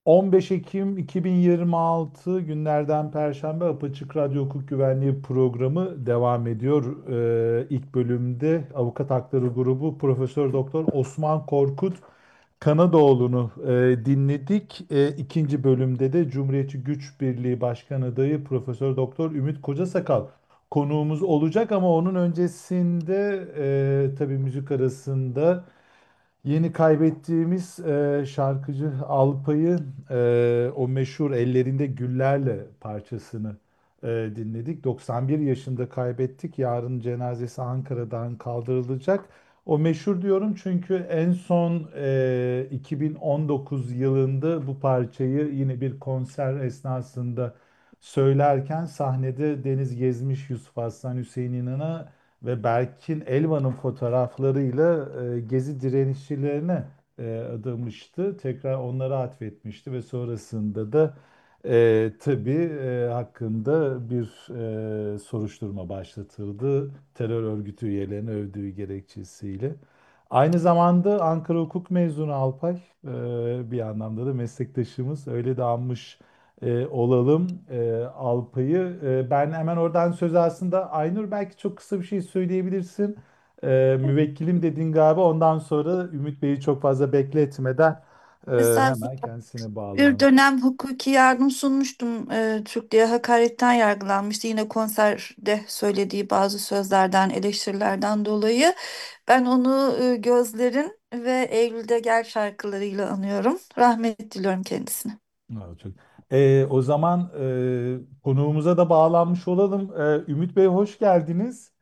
15 Ekim 2026 günlerden Perşembe Apaçık Radyo Hukuk Güvenliği programı devam ediyor. İlk bölümde Avukat Hakları Grubu Profesör Doktor Osman Korkut Kanadoğlu'nu dinledik. İkinci bölümde de Cumhuriyetçi Güç Birliği Başkan Adayı Profesör Doktor Ümit Kocasakal konuğumuz olacak ama onun öncesinde tabii müzik arasında yeni kaybettiğimiz şarkıcı Alpay'ı o meşhur Ellerinde Güllerle parçasını dinledik. 91 yaşında kaybettik. Yarın cenazesi Ankara'dan kaldırılacak. O meşhur diyorum çünkü en son 2019 yılında bu parçayı yine bir konser esnasında söylerken sahnede Deniz Gezmiş, Yusuf Aslan, Hüseyin İnan'a ve Berkin Elvan'ın fotoğraflarıyla Gezi direnişçilerine adamıştı. Tekrar onlara atfetmişti ve sonrasında da tabii hakkında bir soruşturma başlatıldı. Terör örgütü üyelerini övdüğü gerekçesiyle. Aynı zamanda Ankara Hukuk mezunu Alpay, bir anlamda da meslektaşımız. Öyle de anmış olalım Alpay'ı. Ben hemen oradan söz aslında Aynur belki çok kısa bir şey söyleyebilirsin. Müvekkilim dedin galiba. Ondan sonra Ümit Bey'i çok fazla bekletmeden hemen Estağfurullah. kendisine Bir bağlan. dönem hukuki yardım sunmuştum. Türklüğe hakaretten yargılanmıştı. Yine konserde söylediği bazı sözlerden, eleştirilerden dolayı. Ben onu Gözlerin ve Eylül'de Gel şarkılarıyla anıyorum. Rahmet diliyorum kendisine. Çok. O zaman konuğumuza da bağlanmış olalım. Ümit Bey hoş geldiniz.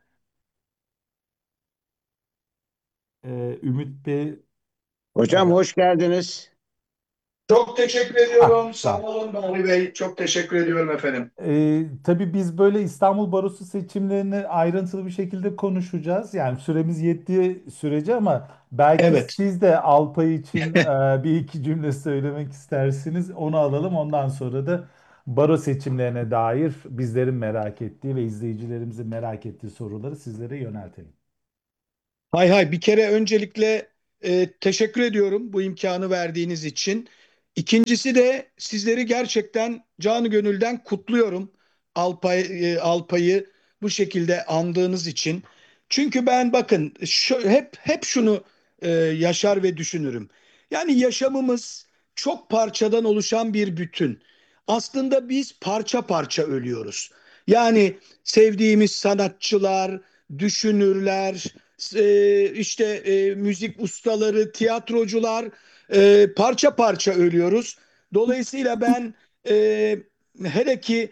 Ümit Bey, Hocam e, hoş geldiniz. Çok teşekkür ah, ediyorum. Sağ tamam. olun Bahri Bey. Çok teşekkür ediyorum efendim. Tabii biz böyle İstanbul Barosu seçimlerini ayrıntılı bir şekilde konuşacağız. Yani süremiz yettiği sürece ama belki Evet. siz de Alpay için bir iki cümle söylemek istersiniz. Onu alalım. Ondan sonra da baro seçimlerine dair bizlerin merak ettiği ve izleyicilerimizin merak ettiği soruları sizlere yöneltelim. Hay hay bir kere öncelikle teşekkür ediyorum bu imkanı verdiğiniz için. İkincisi de sizleri gerçekten canı gönülden kutluyorum. Alpay'ı bu şekilde andığınız için. Çünkü ben bakın hep şunu yaşar ve düşünürüm. Yani yaşamımız çok parçadan oluşan bir bütün. Aslında biz parça parça ölüyoruz. Yani sevdiğimiz sanatçılar, düşünürler, müzik ustaları, tiyatrocular parça parça ölüyoruz. Dolayısıyla ben e, hele ki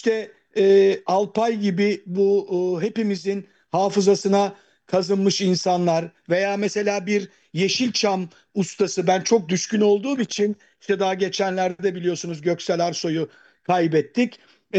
Alpay gibi bu hepimizin hafızasına kazınmış insanlar veya mesela bir Yeşilçam ustası ben çok düşkün olduğum için işte daha geçenlerde biliyorsunuz Göksel Arsoy'u kaybettik.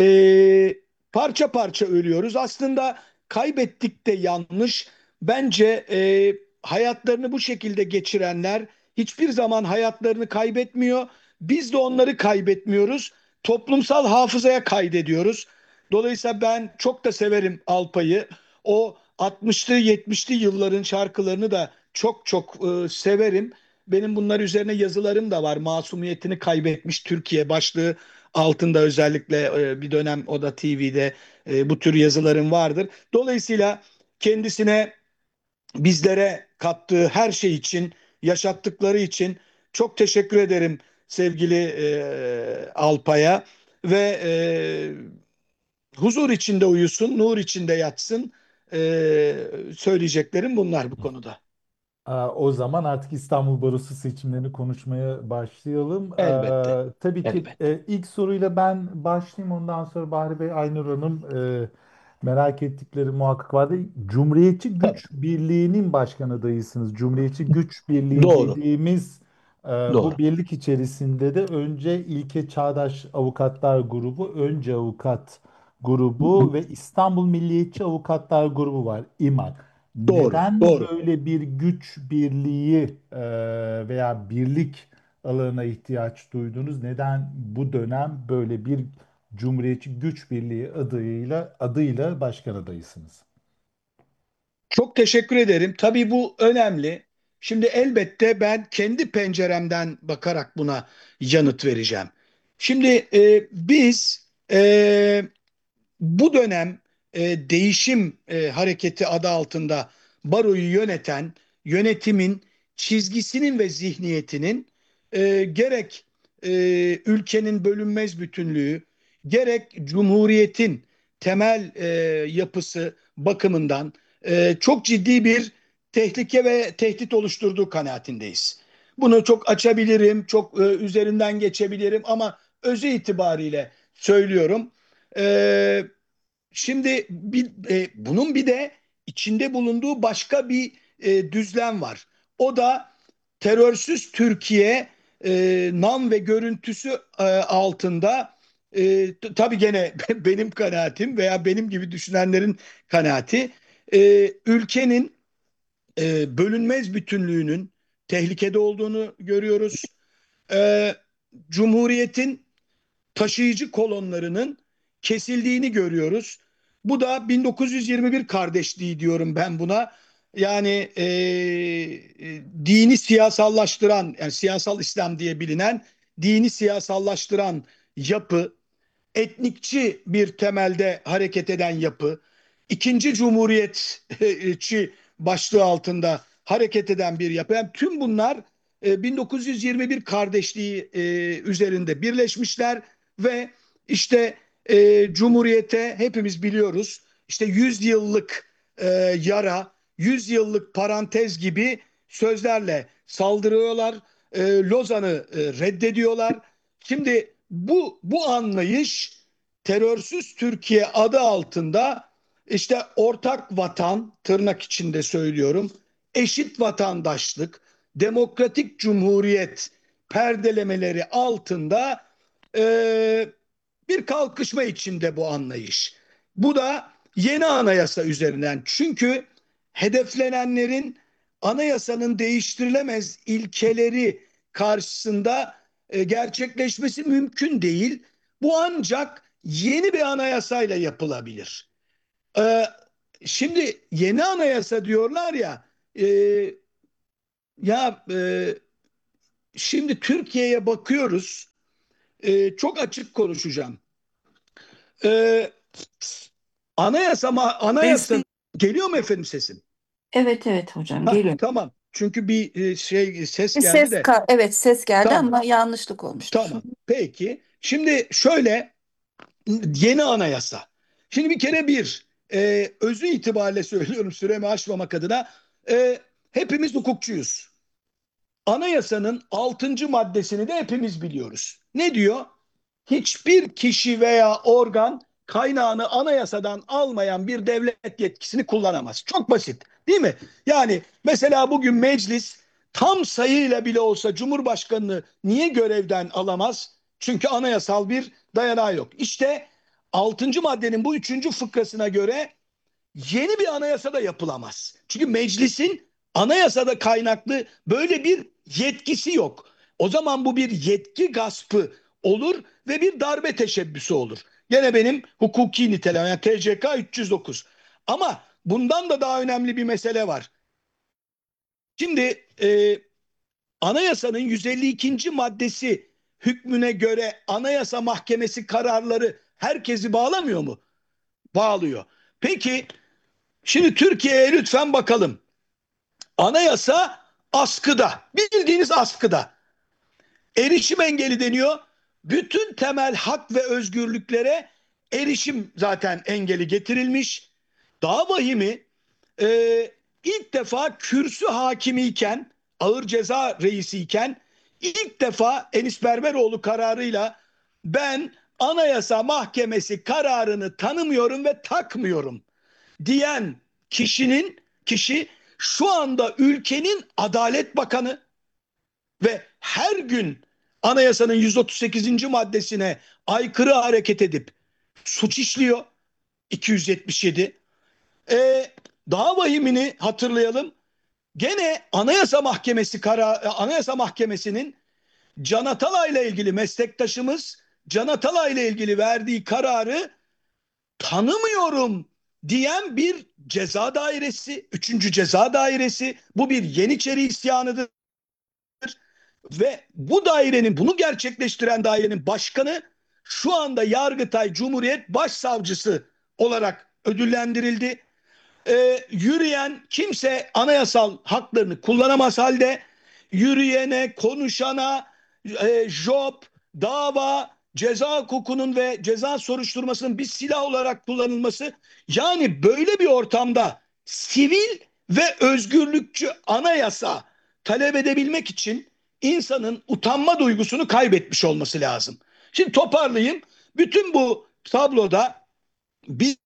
Parça parça ölüyoruz. Aslında kaybettik de yanlış. Bence hayatlarını bu şekilde geçirenler hiçbir zaman hayatlarını kaybetmiyor. Biz de onları kaybetmiyoruz. Toplumsal hafızaya kaydediyoruz. Dolayısıyla ben çok da severim Alpay'ı. O 60'lı 70'li yılların şarkılarını da çok çok severim. Benim bunlar üzerine yazılarım da var. Masumiyetini kaybetmiş Türkiye başlığı altında özellikle bir dönem o da TV'de bu tür yazılarım vardır. Dolayısıyla kendisine bizlere kattığı her şey için, yaşattıkları için çok teşekkür ederim sevgili Alpay'a ve huzur içinde uyusun, nur içinde yatsın. Söyleyeceklerim bunlar bu konuda. O zaman artık İstanbul Barosu seçimlerini konuşmaya başlayalım. Elbette, Tabii ki elbette. ilk soruyla ben başlayayım. Ondan sonra Bahri Bey, Aynur Hanım merak ettikleri muhakkak vardı. Cumhuriyetçi Tabii. Güç Birliği'nin başkan adayısınız. Cumhuriyetçi Güç Birliği Doğru, dediğimiz bu doğru. birlik içerisinde de önce İlke Çağdaş Avukatlar Grubu, Önce Avukat Grubu ve İstanbul Milliyetçi Avukatlar Grubu var, İMAG. Doğru, Neden doğru. böyle bir güç birliği veya birlik alanına ihtiyaç duydunuz? Neden bu dönem böyle bir Cumhuriyetçi Güç Birliği adıyla başkan adayısınız? Çok teşekkür ederim. Tabii bu önemli. Şimdi elbette ben kendi penceremden bakarak buna yanıt vereceğim. Şimdi biz bu dönem değişim hareketi adı altında baroyu yöneten yönetimin çizgisinin ve zihniyetinin gerek ülkenin bölünmez bütünlüğü, gerek cumhuriyetin temel yapısı bakımından çok ciddi bir tehlike ve tehdit oluşturduğu kanaatindeyiz. Bunu çok açabilirim, çok üzerinden geçebilirim ama özü itibariyle söylüyorum. E, Şimdi bunun bir de içinde bulunduğu başka bir düzlem var. O da terörsüz Türkiye nam ve görüntüsü altında tabii gene benim kanaatim veya benim gibi düşünenlerin kanaati ülkenin bölünmez bütünlüğünün tehlikede olduğunu görüyoruz. E, Cumhuriyetin taşıyıcı kolonlarının kesildiğini görüyoruz. Bu da 1921 kardeşliği diyorum ben buna. Yani dini siyasallaştıran, yani siyasal İslam diye bilinen dini siyasallaştıran yapı, etnikçi bir temelde hareket eden yapı, ikinci cumhuriyetçi başlığı altında hareket eden bir yapı. Yani tüm bunlar 1921 kardeşliği üzerinde birleşmişler ve işte Cumhuriyete hepimiz biliyoruz işte 100 yıllık yara, 100 yıllık parantez gibi sözlerle saldırıyorlar. Lozan'ı reddediyorlar. Şimdi bu anlayış terörsüz Türkiye adı altında işte ortak vatan tırnak içinde söylüyorum, eşit vatandaşlık, demokratik cumhuriyet perdelemeleri altında e, bir kalkışma içinde bu anlayış. Bu da yeni anayasa üzerinden. Çünkü hedeflenenlerin anayasanın değiştirilemez ilkeleri karşısında gerçekleşmesi mümkün değil. Bu ancak yeni bir anayasayla yapılabilir. E, Şimdi yeni anayasa diyorlar ya e, ya şimdi Türkiye'ye bakıyoruz. Çok açık konuşacağım. E, anayasanın geliyor mu efendim sesim? Evet, evet hocam, Ha, geliyor. tamam. Çünkü bir ses Bir geldi de. evet, ses geldi Tamam. ama yanlışlık olmuştur. Tamam. Peki. Şimdi şöyle yeni anayasa. Şimdi bir kere özü itibariyle söylüyorum süremi aşmamak adına hepimiz hukukçuyuz. Anayasanın 6. maddesini de hepimiz biliyoruz. Ne diyor? Hiçbir kişi veya organ kaynağını anayasadan almayan bir devlet yetkisini kullanamaz. Çok basit, değil mi? Yani mesela bugün meclis tam sayıyla bile olsa Cumhurbaşkanını niye görevden alamaz? Çünkü anayasal bir dayanağı yok. İşte 6. maddenin bu üçüncü fıkrasına göre yeni bir anayasa da yapılamaz. Çünkü meclisin anayasada kaynaklı böyle bir yetkisi yok. O zaman bu bir yetki gaspı olur ve bir darbe teşebbüsü olur. Gene benim hukuki nitelem yani TCK 309. Ama bundan da daha önemli bir mesele var. Şimdi anayasanın 152. maddesi hükmüne göre Anayasa Mahkemesi kararları herkesi bağlamıyor mu? Bağlıyor. Peki şimdi Türkiye'ye lütfen bakalım. Anayasa askıda. Bildiğiniz askıda. Erişim engeli deniyor. Bütün temel hak ve özgürlüklere erişim zaten engeli getirilmiş. Daha vahimi e, ilk defa kürsü hakimiyken, ağır ceza reisiyken ilk defa Enis Berberoğlu kararıyla ben Anayasa Mahkemesi kararını tanımıyorum ve takmıyorum diyen kişi şu anda ülkenin Adalet Bakanı ve her gün anayasanın 138. maddesine aykırı hareket edip suç işliyor. 277. Daha vahimini hatırlayalım. Gene Anayasa Mahkemesi'nin Can Atalay'la ilgili meslektaşımız Can Atalay'la ilgili verdiği kararı tanımıyorum diyen bir ceza dairesi, üçüncü ceza dairesi. Bu bir Yeniçeri isyanıdır ve bu dairenin, bunu gerçekleştiren dairenin başkanı şu anda Yargıtay Cumhuriyet Başsavcısı olarak ödüllendirildi. Yürüyen kimse anayasal haklarını kullanamaz halde yürüyene, konuşana, job, dava, ceza hukukunun ve ceza soruşturmasının bir silah olarak kullanılması, yani böyle bir ortamda sivil ve özgürlükçü anayasa talep edebilmek için insanın utanma duygusunu kaybetmiş olması lazım. Şimdi toparlayayım. Bütün bu tabloda biz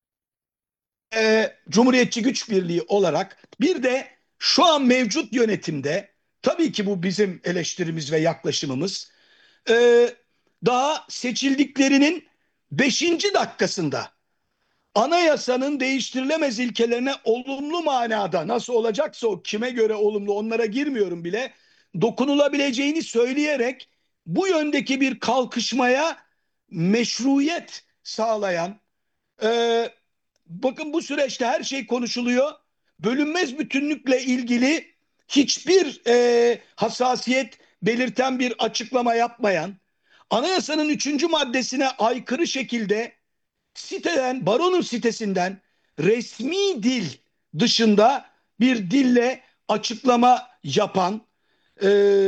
Cumhuriyetçi Güç Birliği olarak bir de şu an mevcut yönetimde, tabii ki bu bizim eleştirimiz ve yaklaşımımız, e, daha seçildiklerinin beşinci dakikasında anayasanın değiştirilemez ilkelerine olumlu manada, nasıl olacaksa o kime göre olumlu, onlara girmiyorum bile, dokunulabileceğini söyleyerek bu yöndeki bir kalkışmaya meşruiyet sağlayan, e, bakın bu süreçte her şey konuşuluyor. Bölünmez bütünlükle ilgili hiçbir hassasiyet belirten bir açıklama yapmayan, anayasanın üçüncü maddesine aykırı şekilde siteden, baronun sitesinden resmi dil dışında bir dille açıklama yapan, e,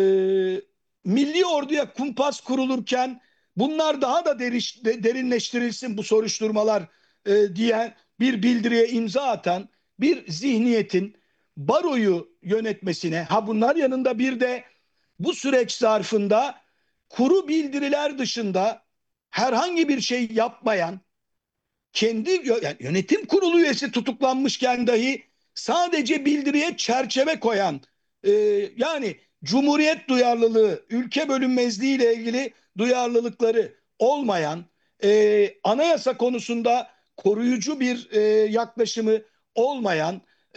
milli orduya kumpas kurulurken bunlar daha da derinleştirilsin bu soruşturmalar diye bir bildiriye imza atan bir zihniyetin baroyu yönetmesine, ha bunlar yanında bir de bu süreç zarfında kuru bildiriler dışında herhangi bir şey yapmayan, kendi yani yönetim kurulu üyesi tutuklanmışken dahi sadece bildiriye çerçeve koyan, e, yani cumhuriyet duyarlılığı, ülke bölünmezliği ile ilgili duyarlılıkları olmayan, anayasa konusunda koruyucu bir yaklaşımı olmayan,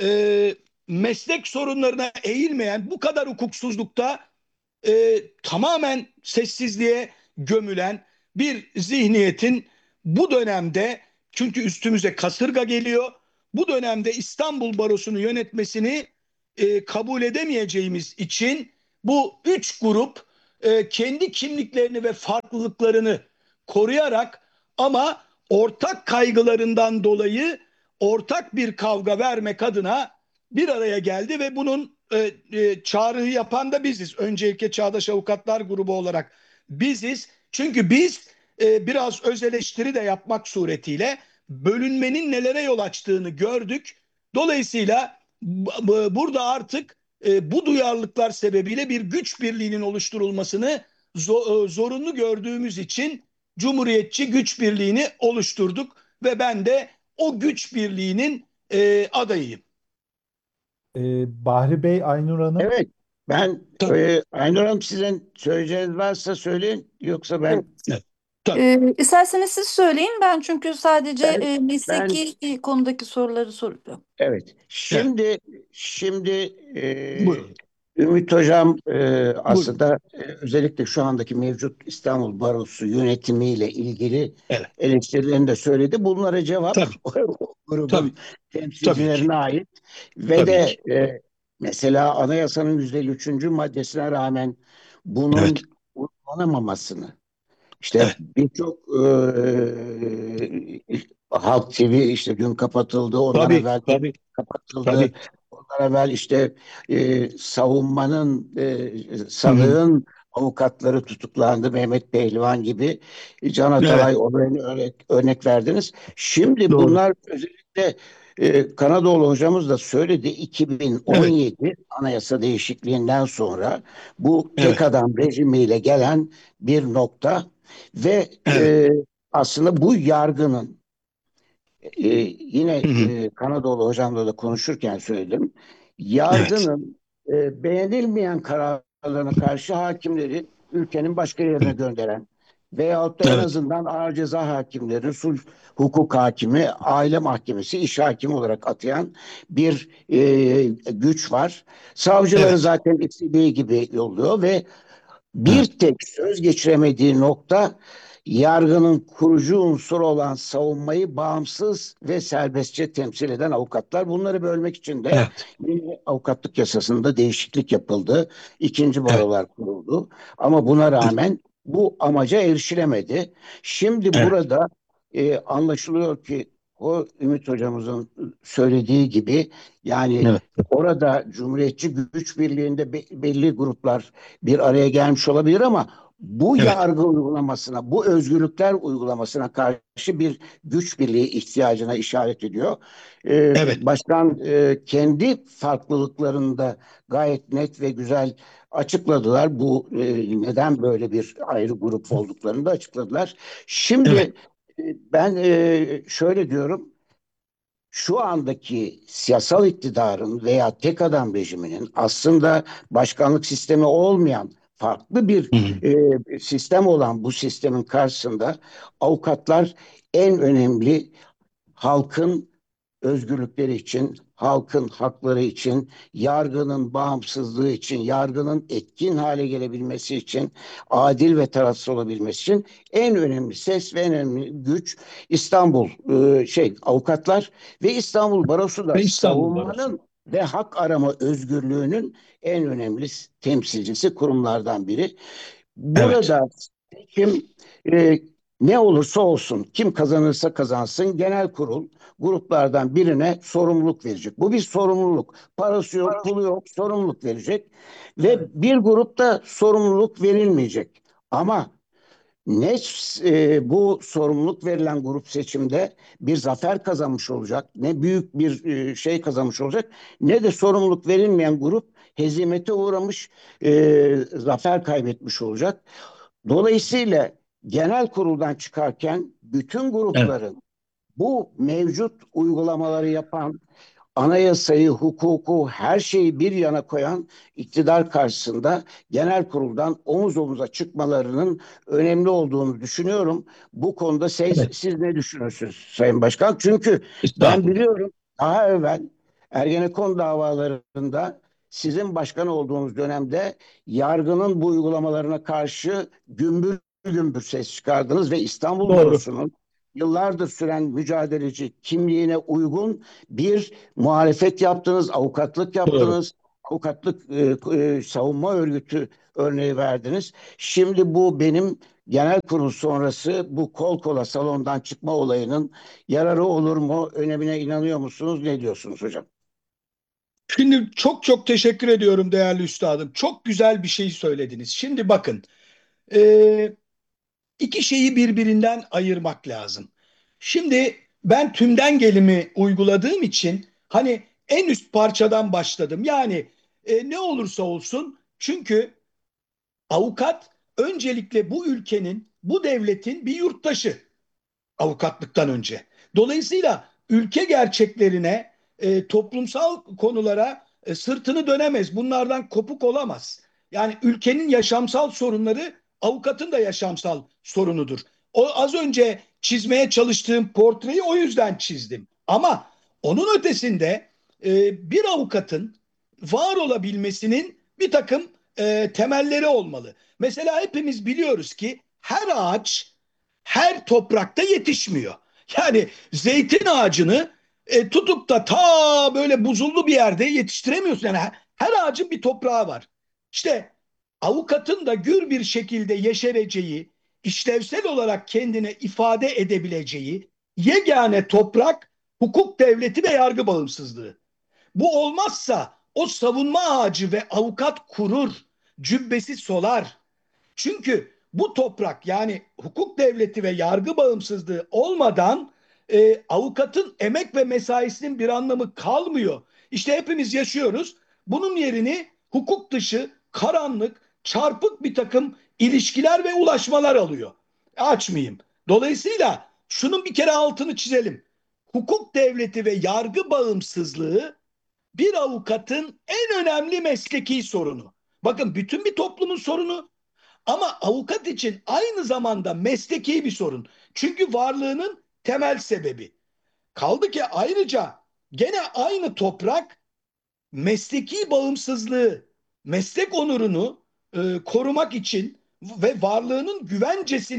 meslek sorunlarına eğilmeyen bu kadar hukuksuzlukta tamamen sessizliğe gömülen bir zihniyetin bu dönemde, çünkü üstümüze kasırga geliyor, bu dönemde İstanbul Barosu'nu yönetmesini kabul edemeyeceğimiz için bu üç grup kendi kimliklerini ve farklılıklarını koruyarak ama ortak kaygılarından dolayı ortak bir kavga vermek adına bir araya geldi ve bunun çağrıyı yapan da biziz. Öncelikle Çağdaş Avukatlar Grubu olarak biziz. Çünkü biz biraz öz eleştiri de yapmak suretiyle bölünmenin nelere yol açtığını gördük. Dolayısıyla burada artık bu duyarlılıklar sebebiyle bir güç birliğinin oluşturulmasını zorunlu gördüğümüz için Cumhuriyetçi Güç Birliği'ni oluşturduk ve ben de o güç birliğinin adayıyım. Bahri Bey, Aynur Hanım. Evet, ben Tabii. Aynur Hanım, sizin söyleyeceğiniz varsa söyleyin, yoksa ben Evet, tabii. İsterseniz siz söyleyin. Ben çünkü sadece ben ben mesleki konudaki soruları soruyorum. evet. Evet, Şimdi buyurun. Ümit Hocam Buyurun. aslında özellikle şu andaki mevcut İstanbul Barosu yönetimiyle ilgili Evet. eleştirilerini de söyledi. Bunlara cevap Tabii. o Tabii. grubun Tabii ki. temsilcilerine ait ve Tabii de ki. mesela anayasanın 153. maddesine rağmen Evet. bunun uygulanamamasını, işte Evet. birçok Halk TV işte dün kapatıldı, ondan Tabii. evvel Tabii. kapatıldı, Tabii. ondan evvel işte savunmanın, Hı hı. sanığın avukatları tutuklandı, Mehmet Pehlivan gibi. Can Evet. Atalay olayını örnek verdiniz. Şimdi Doğru. bunlar özellikle Kanadoğlu hocamız da söyledi, Evet. 2017 anayasa değişikliğinden sonra bu tek Evet. adam rejimiyle gelen bir nokta ve Evet. aslında bu yargının, yine Hı hı. Kanadalı hocamla da konuşurken söyledim. Evet. Yargının beğenilmeyen kararlarına karşı hakimleri ülkenin başka yerine Evet. gönderen veyahut da en Evet. azından ağır ceza hakimlerini sulh hukuk hakimi, aile mahkemesi, iş hakimi olarak atayan bir güç var. Savcıları Evet. zaten istediği gibi yolluyor ve Evet. bir tek söz geçiremediği nokta yargının kurucu unsuru olan savunmayı bağımsız ve serbestçe temsil eden avukatlar. Bunları bölmek için de Evet, yeni avukatlık yasasında değişiklik yapıldı. İkinci evet, barolar kuruldu. Ama buna evet, rağmen bu amaca erişilemedi. Şimdi evet, burada anlaşılıyor ki o Ümit hocamızın söylediği gibi, yani evet, orada Cumhuriyetçi güç birliğinde belli gruplar bir araya gelmiş olabilir ama bu evet, yargı uygulamasına, bu özgürlükler uygulamasına karşı bir güç birliği ihtiyacına işaret ediyor. evet, Başkan kendi farklılıklarında gayet net ve güzel açıkladılar. Bu neden böyle bir ayrı grup olduklarını da açıkladılar. Şimdi evet. ben şöyle diyorum. Şu andaki siyasal iktidarın veya tek adam rejiminin aslında başkanlık sistemi olmayan farklı bir Hı hı. sistem olan bu sistemin karşısında avukatlar en önemli halkın özgürlükleri için, halkın hakları için, yargının bağımsızlığı için, yargının etkin hale gelebilmesi için, adil ve tarafsız olabilmesi için en önemli ses ve en önemli güç İstanbul avukatlar ve İstanbul Barosu da Ve İstanbul Barosu. savunmanın ve hak arama özgürlüğünün en önemli temsilcisi, kurumlardan biri. Evet, Burada seçim e, ne olursa olsun, kim kazanırsa kazansın, genel kurul gruplardan birine sorumluluk verecek. Bu bir sorumluluk. Parası yok, pulu yok, sorumluluk verecek. evet, Ve bir grupta sorumluluk verilmeyecek. Ama ne bu sorumluluk verilen grup seçimde bir zafer kazanmış olacak, ne büyük bir şey kazanmış olacak, ne de sorumluluk verilmeyen grup hezimete uğramış, zafer kaybetmiş olacak. Dolayısıyla genel kuruldan çıkarken bütün evet, grupların bu mevcut uygulamaları yapan, anayasayı, hukuku, her şeyi bir yana koyan iktidar karşısında genel kuruldan omuz omuza çıkmalarının önemli olduğunu düşünüyorum. Bu konuda evet. siz ne düşünüyorsunuz Sayın Başkan? Çünkü ben Estağfurullah. biliyorum, daha evvel Ergenekon davalarında sizin başkan olduğunuz dönemde yargının bu uygulamalarına karşı gümbür gümbür ses çıkardınız ve İstanbul Doğru, Barosu'nun yıllardır süren mücadeleci kimliğine uygun bir muhalefet yaptınız, avukatlık doğru. yaptınız, avukatlık savunma örgütü örneği verdiniz. Şimdi bu benim genel kurul sonrası bu kol kola salondan çıkma olayının yararı olur mu? Önemine inanıyor musunuz? Ne diyorsunuz hocam? Şimdi çok çok teşekkür ediyorum değerli üstadım. Çok güzel bir şey söylediniz. Şimdi bakın, e, iki şeyi birbirinden ayırmak lazım. Şimdi ben tümden gelimi uyguladığım için hani en üst parçadan başladım. Yani ne olursa olsun, çünkü avukat öncelikle bu ülkenin, bu devletin bir yurttaşı avukatlıktan önce. Dolayısıyla ülke gerçeklerine, toplumsal konulara sırtını dönemez. Bunlardan kopuk olamaz. Yani ülkenin yaşamsal sorunları avukatın da yaşamsal sorunudur. O az önce çizmeye çalıştığım portreyi o yüzden çizdim. Ama onun ötesinde bir avukatın var olabilmesinin bir takım temelleri olmalı. Mesela hepimiz biliyoruz ki her ağaç her toprakta yetişmiyor. Yani zeytin ağacını tutup da ta böyle buzullu bir yerde yetiştiremiyorsun. Yani her ağacın bir toprağı var. İşte avukatın da gür bir şekilde yeşereceği, işlevsel olarak kendine ifade edebileceği yegane toprak hukuk devleti ve yargı bağımsızlığı. Bu olmazsa o savunma ağacı ve avukat kurur, cübbesi solar. Çünkü bu toprak, yani hukuk devleti ve yargı bağımsızlığı olmadan avukatın emek ve mesaisinin bir anlamı kalmıyor. İşte hepimiz yaşıyoruz. Bunun yerini hukuk dışı, karanlık, çarpık bir takım ilişkiler ve ulaşmalar alıyor. Açmayayım. Dolayısıyla şunun bir kere altını çizelim. Hukuk devleti ve yargı bağımsızlığı bir avukatın en önemli mesleki sorunu. Bakın, bütün bir toplumun sorunu, ama avukat için aynı zamanda mesleki bir sorun. Çünkü varlığının temel sebebi. Kaldı ki ayrıca gene aynı toprak mesleki bağımsızlığı, meslek onurunu korumak için ve varlığının güvencesini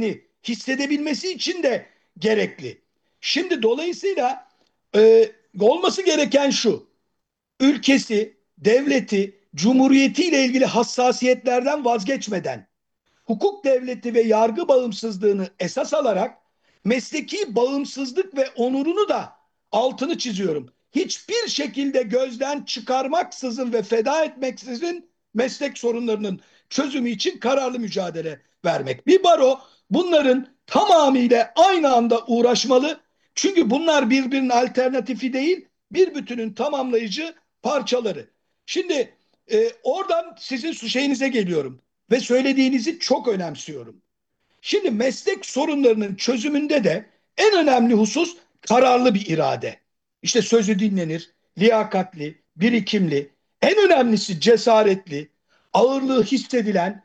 hissedebilmesi için de gerekli. Şimdi dolayısıyla olması gereken şu: ülkesi, devleti, cumhuriyetiyle ilgili hassasiyetlerden vazgeçmeden, hukuk devleti ve yargı bağımsızlığını esas alarak mesleki bağımsızlık ve onurunu da, altını çiziyorum, hiçbir şekilde gözden çıkarmaksızın ve feda etmeksizin meslek sorunlarının çözümü için kararlı mücadele vermek. Bir baro bunların tamamıyla aynı anda uğraşmalı. Çünkü bunlar birbirinin alternatifi değil, bir bütünün tamamlayıcı parçaları. Şimdi oradan sizin şeyinize geliyorum ve söylediğinizi çok önemsiyorum. Şimdi meslek sorunlarının çözümünde de en önemli husus kararlı bir irade. İşte sözü dinlenir, liyakatli, birikimli, en önemlisi cesaretli, ağırlığı hissedilen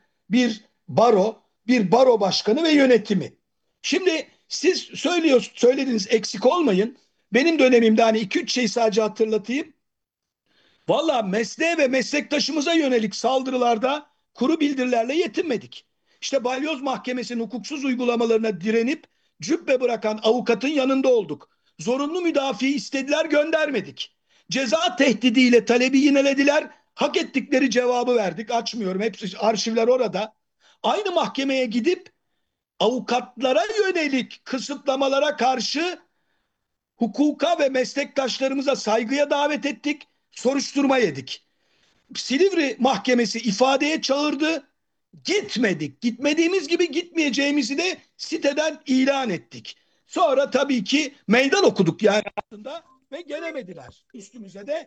bir baro başkanı ve yönetimi. Şimdi siz söylediniz, eksik olmayın. Benim dönemimde hani iki üç şey sadece hatırlatayım. Valla mesleğe ve meslektaşımıza yönelik saldırılarda kuru bildirilerle yetinmedik. İşte Balyoz Mahkemesi'nin hukuksuz uygulamalarına direnip cübbe bırakan avukatın yanında olduk. Zorunlu müdafiyi istediler, göndermedik. Ceza tehdidiyle talebi yinelediler. Hak ettikleri cevabı verdik. Açmıyorum. Hepsi arşivler orada. Aynı mahkemeye gidip avukatlara yönelik kısıtlamalara karşı hukuka ve meslektaşlarımıza saygıya davet ettik. Soruşturma yedik. Silivri Mahkemesi ifadeye çağırdı. Gitmedik. Gitmediğimiz gibi gitmeyeceğimizi de siteden ilan ettik. Sonra tabii ki meydan okuduk yani aslında ve gelemediler. Üstümüze de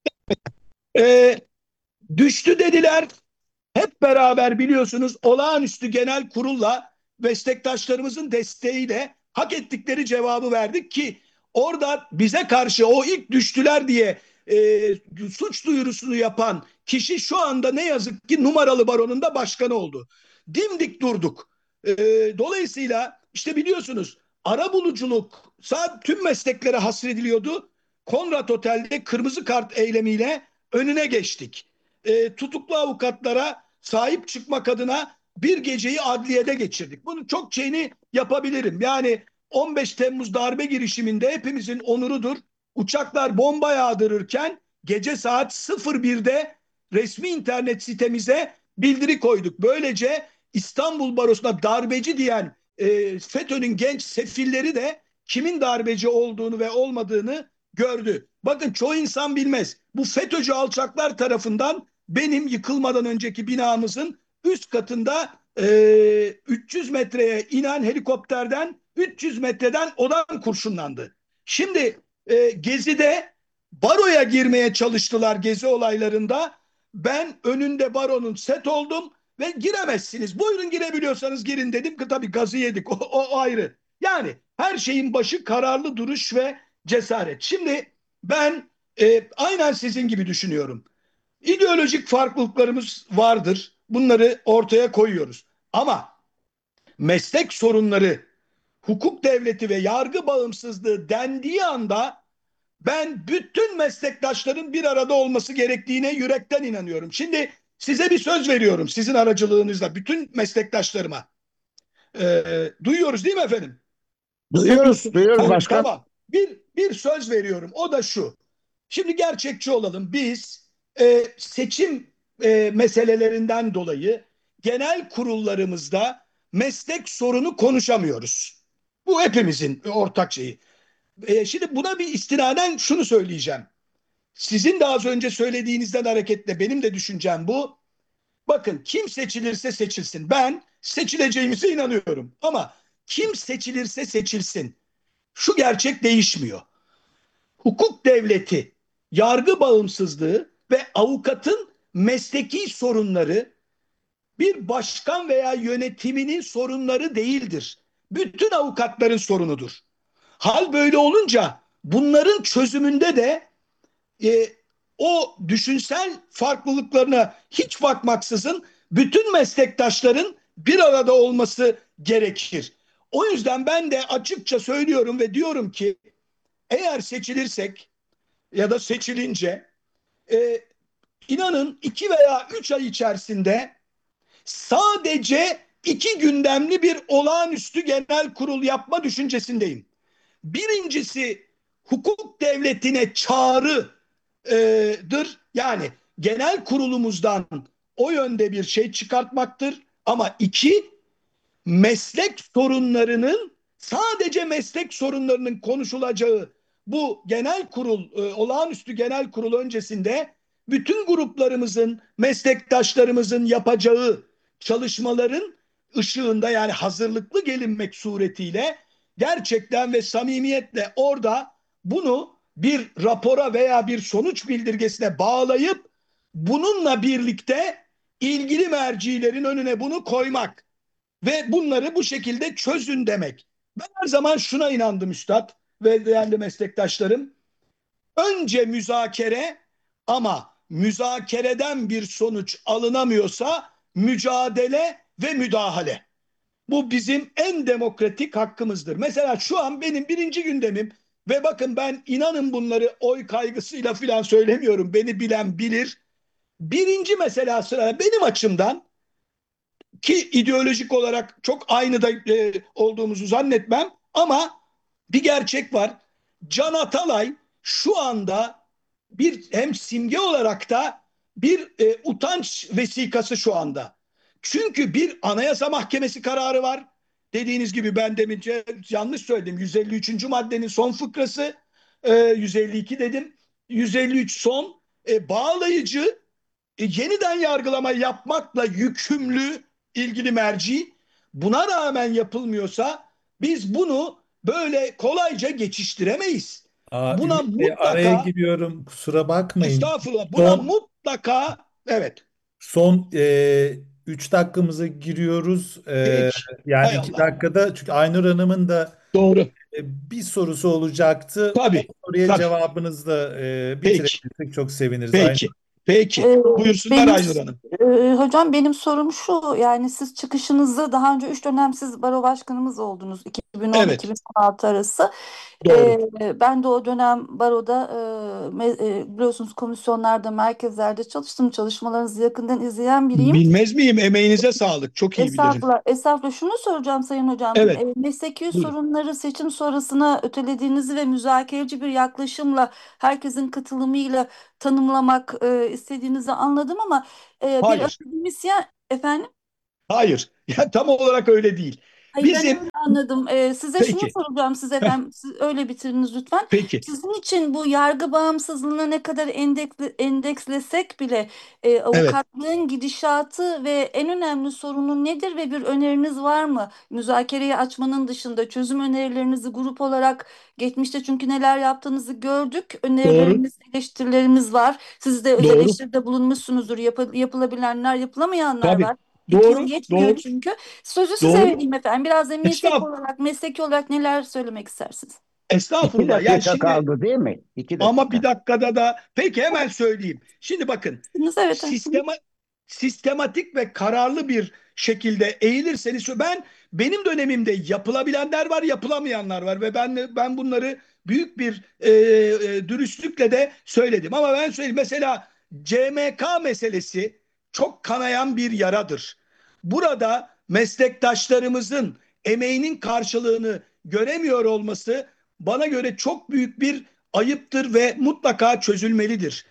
e, düştü dediler. Hep beraber biliyorsunuz olağanüstü genel kurulla meslektaşlarımızın desteğiyle hak ettikleri cevabı verdik ki orada bize karşı o ilk düştüler diye suç duyurusunu yapan kişi şu anda ne yazık ki numaralı baronun da başkanı oldu. Dimdik durduk. Dolayısıyla işte biliyorsunuz arabuluculuk tüm mesleklere hasrediliyordu. Konrad Otel'de kırmızı kart eylemiyle önüne geçtik. Tutuklu avukatlara sahip çıkmak adına bir geceyi adliyede geçirdik. Bunun çok şeyini yapabilirim. Yani 15 Temmuz darbe girişiminde hepimizin onurudur. Uçaklar bomba yağdırırken gece saat 01'de resmi internet sitemize bildiri koyduk. Böylece İstanbul Barosu'na darbeci diyen FETÖ'nün genç sefilleri de kimin darbeci olduğunu ve olmadığını gördü. Bakın çoğu insan bilmez. Bu FETÖ'cü alçaklar tarafından benim yıkılmadan önceki binamızın üst katında 300 metreye inen helikopterden 300 metreden odam kurşunlandı. Şimdi Gezi'de baroya girmeye çalıştılar Gezi olaylarında. Ben önünde baronun set oldum ve giremezsiniz. Buyurun girebiliyorsanız girin dedim ki tabii gazı yedik o ayrı. Yani her şeyin başı kararlı duruş ve cesaret. Şimdi ben aynen sizin gibi düşünüyorum. İdeolojik farklılıklarımız vardır. Bunları ortaya koyuyoruz. Ama meslek sorunları, hukuk devleti ve yargı bağımsızlığı dendiği anda ben bütün meslektaşların bir arada olması gerektiğine yürekten inanıyorum. Şimdi size bir söz veriyorum sizin aracılığınızla bütün meslektaşlarıma. Duyuyoruz değil mi efendim? Duyuyoruz, duyuyoruz Ha, başkan. tamam. Bir söz veriyorum. O da şu. Şimdi gerçekçi olalım. Biz seçim meselelerinden dolayı genel kurullarımızda meslek sorunu konuşamıyoruz. Bu hepimizin ortak şeyi. Şimdi buna bir istinaden şunu söyleyeceğim. Sizin de az önce söylediğinizden hareketle benim de düşüncem bu. Bakın kim seçilirse seçilsin. Ben seçileceğimize inanıyorum. Ama kim seçilirse seçilsin. Şu gerçek değişmiyor. Hukuk devleti, yargı bağımsızlığı ve avukatın mesleki sorunları bir başkan veya yönetiminin sorunları değildir. Bütün avukatların sorunudur. Hal böyle olunca bunların çözümünde de e, o düşünsel farklılıklarına hiç bakmaksızın bütün meslektaşların bir arada olması gerekir. O yüzden ben de açıkça söylüyorum ve diyorum ki eğer seçilirsek ya da seçilince inanın 2 veya 3 ay içerisinde sadece iki gündemli bir olağanüstü genel kurul yapma düşüncesindeyim. Birincisi hukuk devletine çağrıdır. Yani genel kurulumuzdan o yönde bir şey çıkartmaktır. Ama iki, meslek sorunlarının, sadece meslek sorunlarının konuşulacağı bu genel kurul, olağanüstü genel kurul öncesinde bütün gruplarımızın, meslektaşlarımızın yapacağı çalışmaların ışığında, yani hazırlıklı gelinmek suretiyle gerçekten ve samimiyetle orada bunu bir rapora veya bir sonuç bildirgesine bağlayıp bununla birlikte ilgili mercilerin önüne bunu koymak ve bunları bu şekilde çözün demek. Ben her zaman şuna inandım üstad ve değerli meslektaşlarım. Önce müzakere, ama müzakereden bir sonuç alınamıyorsa mücadele ve müdahale. Bu bizim en demokratik hakkımızdır. Mesela şu an benim birinci gündemim, ve bakın ben inanın bunları oy kaygısıyla filan söylemiyorum. Beni bilen bilir. Birinci mesela sıra benim açımdan, ki ideolojik olarak çok aynı da olduğumuzu zannetmem, ama bir gerçek var. Can Atalay şu anda bir hem simge olarak da bir utanç vesikası şu anda. Çünkü bir Anayasa Mahkemesi kararı var. Dediğiniz gibi ben demince yanlış söyledim. 153. maddenin son fıkrası, 152 dedim. 153 son, bağlayıcı, yeniden yargılama yapmakla yükümlü ilgili merci. Buna rağmen yapılmıyorsa biz bunu böyle kolayca geçiştiremeyiz. Buna Araya mutlaka, giriyorum, kusura bakmayın. estağfurullah, buna Son mutlaka, evet, son 3 dakikamıza giriyoruz. peki, Yani hay 2 Allah, dakikada, çünkü Aynur Hanım'ın da doğru, bir sorusu olacaktı. O tabii, soruya tabii, cevabınızı da peki, bitirebilirsek çok seviniriz. peki, peki, Ee, buyursunlar Benim Aynur Hanım. hocam, benim sorum şu, yani siz çıkışınızı, daha önce 3 dönem siz baro başkanımız oldunuz, Evet, 2010-2016 arası. doğru, Ben de o dönem baroda biliyorsunuz komisyonlarda, merkezlerde çalıştım. Çalışmalarınızı yakından izleyen biriyim. bilmez miyim, emeğinize sağlık, çok iyi bilirim, Estağfurullah, estağfurullah. Şunu soracağım Sayın Hocam. evet, Mesleki buyurun, sorunları seçim sonrasına ötelediğinizi ve müzakereci bir yaklaşımla, herkesin katılımıyla tanımlamak istediğinizi anladım, ama bir hayır, akademisyen efendim. hayır, ya tam olarak öyle değil, Hayır, ben bizim, öyle anladım. Size şunu peki, soracağım, siz heh, efendim, siz öyle bitiriniz lütfen. peki, Sizin için bu yargı bağımsızlığına ne kadar endekslesek bile evet, avukatlığın gidişatı ve en önemli sorunu nedir ve bir öneriniz var mı? Müzakereyi açmanın dışında çözüm önerilerinizi grup olarak, geçmişte çünkü neler yaptığınızı gördük. doğru, Önerilerimiz, eleştirilerimiz var. Siz de öz doğru, eleştiride bulunmuşsunuzdur. Yapılabilenler, yapılamayanlar tabii, var. 2 yıl doğru, geçmiyor doğru, çünkü. Sözü size doğru, vereyim efendim. Biraz da estağfurullah, mesleki olarak neler söylemek istersiniz? İki estağfurullah. Yani dakika şimdi, kaldı değil mi? İki ama bir dakika. dakikada da, peki hemen söyleyeyim. Şimdi bakın, Evet. Evet. sistema, sistematik ve kararlı bir şekilde eğilirseniz, benim dönemimde yapılabilenler var, yapılamayanlar var ve ben bunları büyük bir dürüstlükle de söyledim. Ama ben söyleyeyim, mesela CMK meselesi çok kanayan bir yaradır. Burada meslektaşlarımızın emeğinin karşılığını göremiyor olması bana göre çok büyük bir ayıptır ve mutlaka çözülmelidir.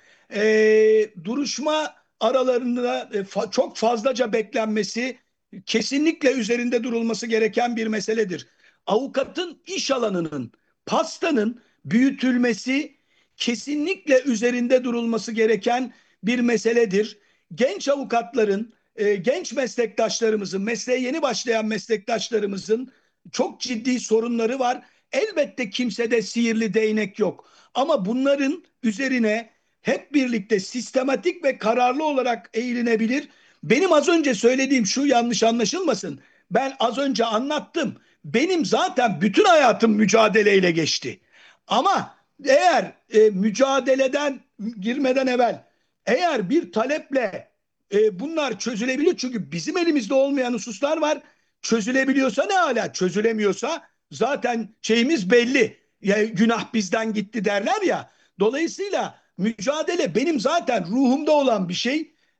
Duruşma aralarında çok fazlaca beklenmesi kesinlikle üzerinde durulması gereken bir meseledir. Avukatın iş alanının, pastanın büyütülmesi kesinlikle üzerinde durulması gereken bir meseledir. Genç avukatların, genç meslektaşlarımızın, mesleğe yeni başlayan meslektaşlarımızın çok ciddi sorunları var. Elbette kimsede sihirli değnek yok. Ama bunların üzerine hep birlikte sistematik ve kararlı olarak eğilenebilir. Benim az önce söylediğim şu yanlış anlaşılmasın. Ben az önce anlattım. Benim zaten bütün hayatım mücadeleyle geçti. Ama eğer mücadeleden girmeden evvel, eğer bir taleple bunlar çözülebilir, çünkü bizim elimizde olmayan hususlar var. Çözülebiliyorsa ne hala, çözülemiyorsa zaten şeyimiz belli. Ya, günah bizden gitti derler ya. Dolayısıyla mücadele benim zaten ruhumda olan bir şey.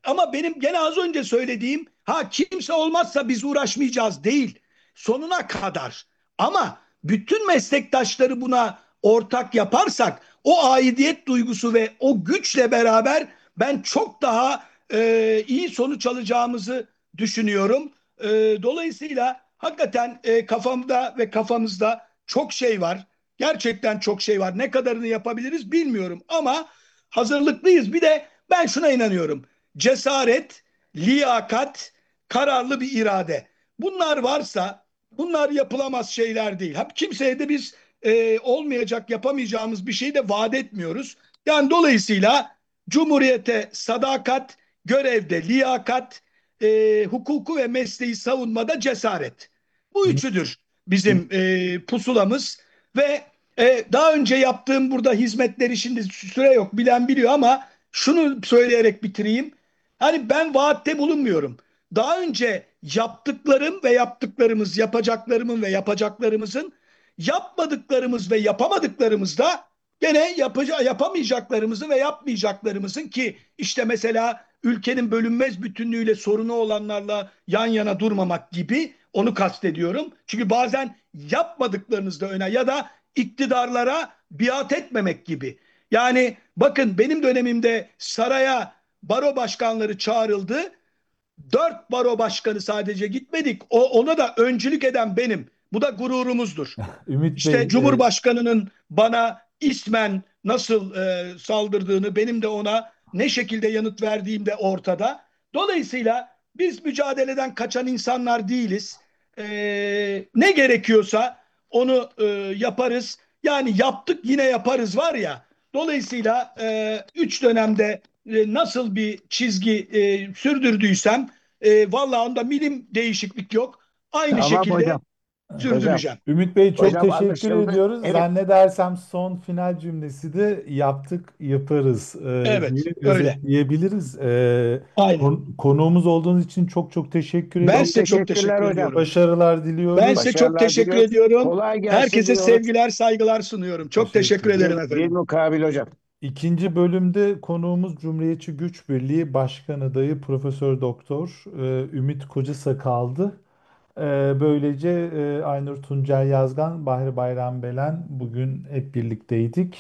Ama benim gene az önce söylediğim, ha kimse olmazsa biz uğraşmayacağız değil. Sonuna kadar. Ama bütün meslektaşları buna ortak yaparsak o aidiyet duygusu ve o güçle beraber ben çok daha iyi sonuç alacağımızı düşünüyorum. Dolayısıyla hakikaten kafamda ve kafamızda çok şey var. Gerçekten çok şey var. Ne kadarını yapabiliriz bilmiyorum ama hazırlıklıyız. Bir de ben şuna inanıyorum. Cesaret, liyakat, kararlı bir irade. Bunlar varsa bunlar yapılamaz şeyler değil. Hep kimseye de biz olmayacak, yapamayacağımız bir şey de vaat etmiyoruz. Yani dolayısıyla Cumhuriyete sadakat, görevde liyakat, hukuku ve mesleği savunmada cesaret. Bu Ümit, üçüdür Üm- bizim pusulamız ve daha önce yaptığım burada hizmetleri, şimdi süre yok bilen biliyor ama şunu söyleyerek bitireyim. Hani ben vaatte bulunmuyorum. Daha önce yaptıklarım ve yaptıklarımız, yapacaklarımın ve yapacaklarımızın, yapmadıklarımız ve yapamadıklarımız da gene yapamayacaklarımızı ve yapmayacaklarımızın, ki işte mesela ülkenin bölünmez bütünlüğüyle sorunu olanlarla yan yana durmamak gibi, onu kastediyorum. Çünkü bazen yapmadıklarınız da öne, ya da iktidarlara biat etmemek gibi. Yani bakın, benim dönemimde saraya baro başkanları çağrıldı. 4 baro başkanı sadece gitmedik. Ona da öncülük eden benim. Bu da gururumuzdur. Ümit Bey, İşte Cumhurbaşkanının bana ismen nasıl saldırdığını, benim de ona ne şekilde yanıt verdiğim de ortada. Dolayısıyla biz mücadeleden kaçan insanlar değiliz. Ne gerekiyorsa onu yaparız. Yani yaptık yine yaparız var ya. Dolayısıyla 3 dönemde nasıl bir çizgi sürdürdüysem, vallahi onda milim değişiklik yok. Aynı Tamam şekilde hocam. Hocam, sürdüreceğim. Ümit Bey çok hocam teşekkür anlaşıldı. ediyoruz. Evet, Zannedersem son final cümlesi de yaptık, yaparız Evet, diye öyle. özetleyebiliriz. Aynen. Konuğumuz olduğunuz için çok çok teşekkür Ben çok ediyoruz. size çok teşekkürler teşekkür hocam. ediyorum. Başarılar Ben diliyoruz. size çok Başarılar teşekkür diliyoruz. ediyorum. Kolay gelsin Herkese diyoruz. sevgiler, saygılar sunuyorum. Çok teşekkür Teşekkür. ederim efendim. Bilmukabil hocam. İkinci bölümde konuğumuz Cumhuriyetçi Güç Birliği Başkan Adayı Profesör Doktor Ümit Kocasakal'dı. Böylece Aynur Tuncel Yazgan, Bahri Bayram Belen bugün hep birlikteydik.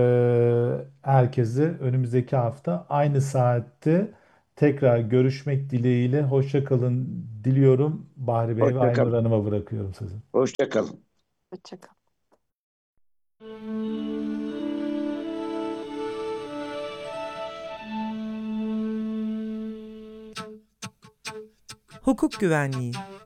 Herkese önümüzdeki hafta aynı saatte tekrar görüşmek dileğiyle hoşça kalın diliyorum. Bahri Bey ve Hoşça Aynur kalın. Hanım'a bırakıyorum sözü. Hoşça kalın. Hoşçakal. Hukuk Güvenliği